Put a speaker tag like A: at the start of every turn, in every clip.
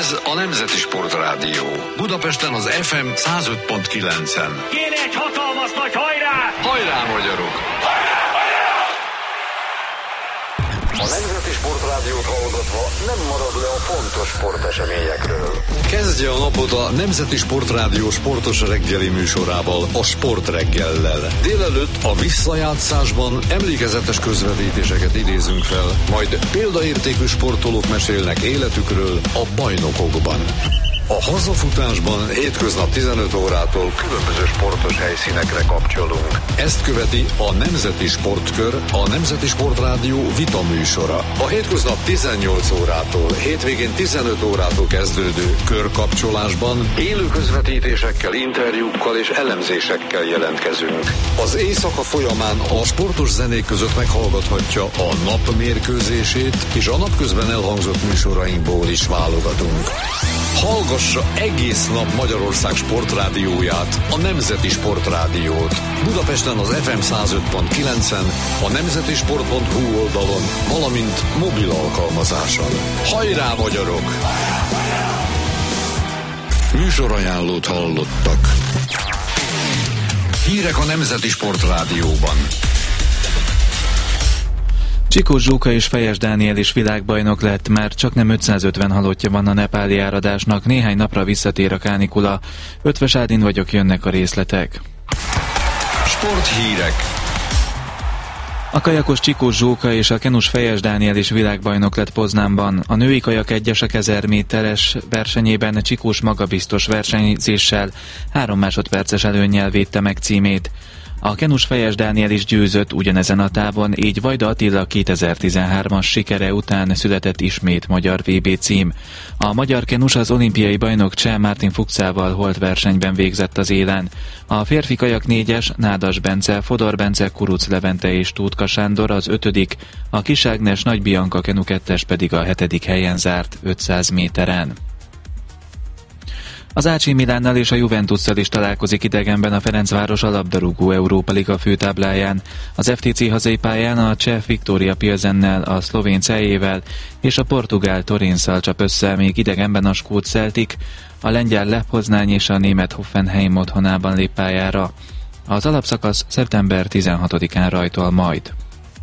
A: Ez a Nemzeti Sportrádió. Budapesten az FM 105.9-en.
B: Kéne egy hatalmas nagy hajrá!
A: Hajrá, magyarok!
C: A Nemzeti Sportrádiót hallgatva nem marad le a fontos sporteseményekről.
A: Kezdje a napot a Nemzeti Sportrádió sportos reggeli műsorával, a Sportreggellel. Délelőtt a visszajátszásban emlékezetes közvetítéseket idézünk fel, majd példaértékű sportolók mesélnek életükről a bajnokokban. A hazafutásban hétköznap 15 órától különböző sportos helyszínekre kapcsolunk. Ezt követi a Nemzeti Sportkör, a Nemzeti Sportrádió vita műsora. A hétköznap 18 órától, hétvégén 15 órától kezdődő körkapcsolásban élő közvetítésekkel, interjúkkal és elemzésekkel jelentkezünk. Az éjszaka folyamán a sportos zenék között meghallgathatja a nap mérkőzését, és a napközben elhangzott műsorainkból is válogatunk. Hallgassa egész nap Magyarország sportrádióját, a Nemzeti Sportrádiót. Budapesten az FM 105.9-en, a nemzetisport.hu oldalon, valamint mobil alkalmazáson. Hajrá, magyarok! Műsorajánlót hallottak. Hírek a Nemzeti Sportrádióban.
D: Csikós Zsóka és Fejes Dániel is világbajnok lett, már csaknem 550 halottja van a nepáli áradásnak, néhány napra visszatér a kánikula. Ötvös Ádin vagyok, jönnek a részletek.
A: Sporthírek.
D: A kajakos Csikós Zsóka és a kenus Fejes Dániel is világbajnok lett Poznánban. A női kajak egyesek 1000 méteres versenyében Csikós magabiztos versenyzéssel 3 másodperces előnnyel védte meg címét. A kenus Fejes Dániel is győzött ugyanezen a távon, így Vajda Attila 2013-as sikere után született ismét magyar VB cím. A magyar kenus az olimpiai bajnok Cseh Mártin Fuchsával holt versenyben végzett az élen. A férfi kajak 4-es Nádas Bence, Fodor Bence, Kuruc Levente és Tútka Sándor az 5., a Kis Ágnes Nagy Bianca kenu 2-es pedig a 7. helyen zárt 500 méteren. Az AC Milánnal és a Juventusszal is találkozik idegenben a Ferencváros a labdarúgó Európa Liga főtábláján. Az FTC hazai pályán a cseh Viktória Pilsennel, a szlovén Celjével és a portugál Torinsszal csap össze, még idegenben a skót Celtic, a lengyel Lech Poznány és a német Hoffenheim otthonában lép pályára. Az alapszakasz szeptember 16-án rajtol majd.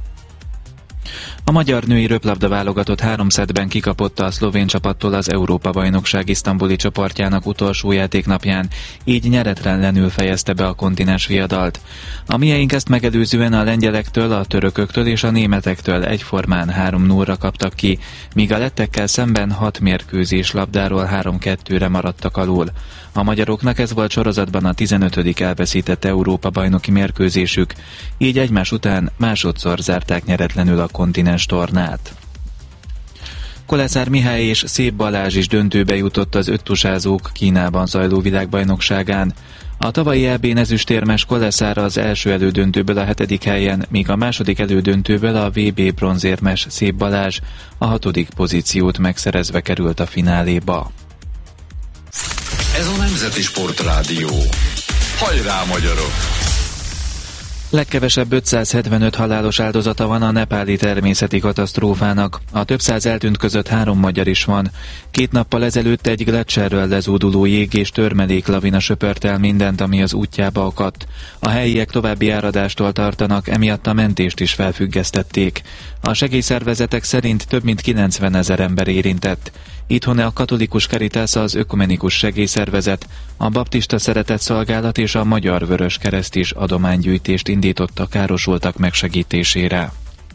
D: A magyar női röplabda válogatott 3 szettben kikapott a szlovén csapattól az Európa-bajnokság isztambuli csoportjának utolsó játéknapján, így nyeretlenül fejezte be a kontinens viadalt. A mieink ezt megelőzően a lengyelektől, a törököktől és a németektől egyformán 3-0-ra kaptak ki, míg a lettekkel szemben 6 mérkőzés labdáról 3-2-re maradtak alul. A magyaroknak ez volt sorozatban a 15. elveszített Európa-bajnoki mérkőzésük, így egymás után másodszor zárták nyeretlenül a kontinens tornát. Koleszár Mihály és Szép Balázs is döntőbe jutott az öttusázók Kínában zajló világbajnokságán. A tavalyi EB-n ezüstérmes Koleszár az első elődöntőből a 7. helyen, míg a második elődöntőből a VB bronzérmes Szép Balázs a 6. pozíciót megszerezve került a fináléba.
A: Ez a Nemzeti Sportrádió. Hajrá, magyarok!
D: Legkevesebb 575 halálos áldozata van a nepáli természeti katasztrófának. A több száz eltűnt között 3 magyar is van. 2 nappal ezelőtt egy gleccserről lezúduló jég és törmelék lavina söpört el mindent, ami az útjába akadt. A helyiek további áradástól tartanak, emiatt a mentést is felfüggesztették. A segélyszervezetek szerint több mint 90 000 ember érintett. Itthon a Katolikus Caritas, az Ökumenikus Segélyszervezet, a Baptista Szeretetszolgálat és a Magyar Vöröskereszt is adománygyűjtést indított a károsultak megsegítésére.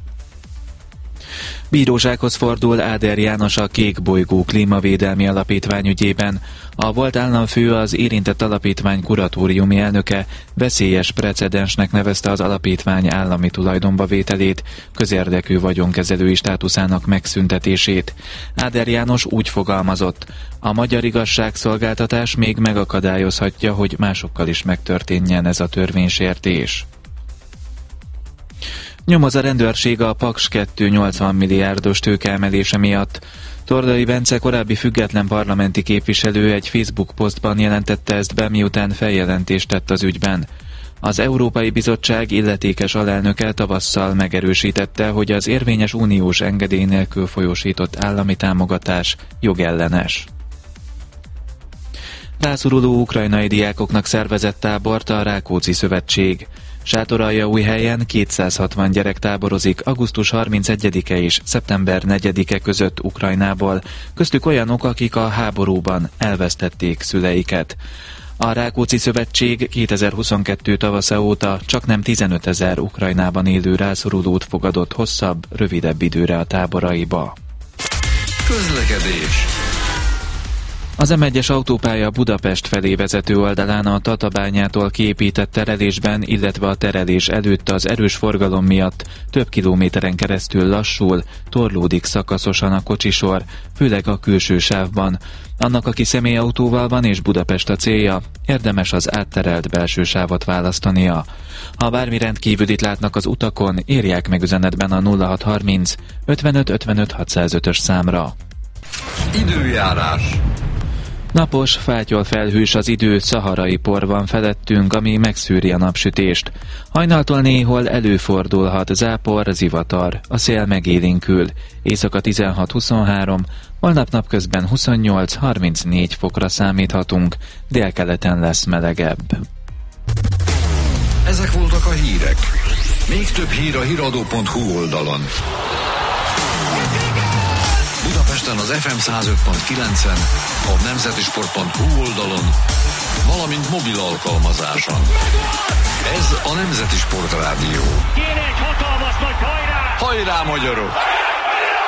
D: Bírósághoz fordul Áder János a Kék Bolygó Klímavédelmi Alapítvány ügyében. A volt államfő, az érintett alapítvány kuratóriumi elnöke veszélyes precedensnek nevezte az alapítvány állami tulajdonba vételét, közérdekű vagyonkezelői státuszának megszüntetését. Áder János úgy fogalmazott: a magyar igazságszolgáltatás még megakadályozhatja, hogy másokkal is megtörténjen ez a törvénysértés. Nyomoz a rendőrség a Paks 2 80 milliárdos tőkeemelése miatt. Tordai Bence korábbi független parlamenti képviselő egy Facebook posztban jelentette ezt be, miután feljelentést tett az ügyben. Az Európai Bizottság illetékes alelnöke tavasszal megerősítette, hogy az érvényes uniós engedély nélkül folyósított állami támogatás jogellenes. Rászoruló ukrajnai diákoknak szervezett tábort a Rákóczi Szövetség. Sátoraljaújhelyen 260 gyerek táborozik augusztus 31-e és szeptember 4-e között Ukrajnából, köztük olyanok, akik a háborúban elvesztették szüleiket. A Rákóczi Szövetség 2022 tavasza óta csaknem 15 000 Ukrajnában élő rászorulót fogadott hosszabb, rövidebb időre a táboraiba.
A: Közlekedés.
D: Az M1-es autópálya Budapest felé vezető oldalán a Tatabányától kiépített terelésben, illetve a terelés előtt az erős forgalom miatt több kilométeren keresztül lassul, torlódik szakaszosan a kocsisor, főleg a külső sávban. Annak, aki személyautóval van és Budapest a célja, érdemes az átterelt belső sávot választania. Ha bármi rendkívülit látnak az utakon, írják meg üzenetben a 0630 55 55 605-ös számra.
A: Időjárás.
D: Napos, fátyol-felhős az idő, szaharai por van felettünk, ami megszűri a napsütést. Hajnaltól néhol előfordulhat zápor, zivatar, a szél megélénkül. Éjszaka 16-23, holnap napközben 28-34 fokra számíthatunk, délkeleten lesz melegebb.
A: Ezek voltak a hírek. Még több hír a hiradó.hu oldalon. Budapesten az FM 105.9-en, a nemzetisport.hu oldalon, valamint mobil alkalmazáson. Ez a Nemzeti Sport Rádió.
B: Kéne egy hatalmas nagy hajrá!
A: Hajrá, magyarok!